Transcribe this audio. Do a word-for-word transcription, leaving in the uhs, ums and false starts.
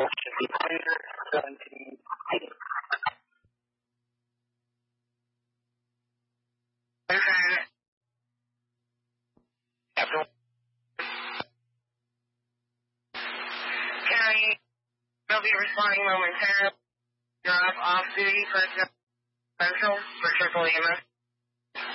seventeen. County will be responding momentarily. Drop off duty for Central for Triple E M S.